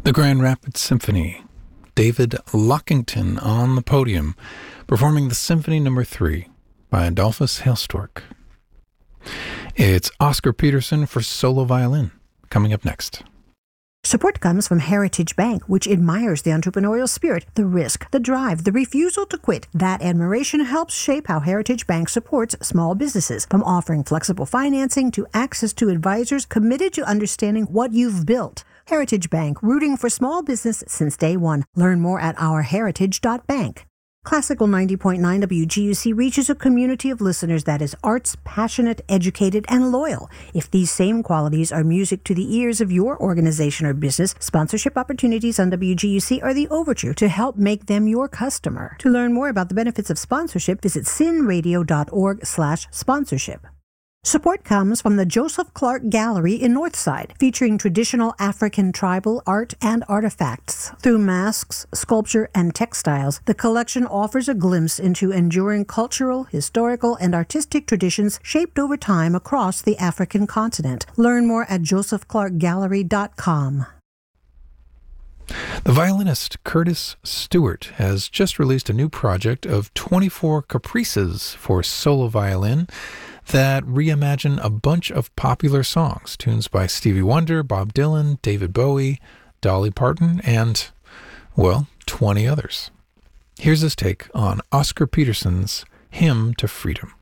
The Grand Rapids Symphony. David Lockington on the podium, performing the Symphony No. 3 by Adolphus Hailstork. It's Oscar Peterson for solo violin, coming up next. Support comes from Heritage Bank, which admires the entrepreneurial spirit, the risk, the drive, the refusal to quit. That admiration helps shape how Heritage Bank supports small businesses, from offering flexible financing to access to advisors committed to understanding what you've built. Heritage Bank, rooting for small business since day one. Learn more at ourheritage.bank. Classical 90.9 WGUC reaches a community of listeners that is arts, passionate, educated, and loyal. If these same qualities are music to the ears of your organization or business, sponsorship opportunities on WGUC are the overture to help make them your customer. To learn more about the benefits of sponsorship, visit sinradio.org/sponsorship. Support comes from the Joseph Clark Gallery in Northside, featuring traditional African tribal art and artifacts. Through masks, sculpture, and textiles, the collection offers a glimpse into enduring cultural, historical, and artistic traditions shaped over time across the African continent. Learn more at josephclarkgallery.com. The violinist Curtis Stewart has just released a new project of 24 caprices for solo violin that reimagine a bunch of popular songs, tunes by Stevie Wonder, Bob Dylan, David Bowie, Dolly Parton, and, well, 20 others. Here's his take on Oscar Peterson's Hymn to Freedom.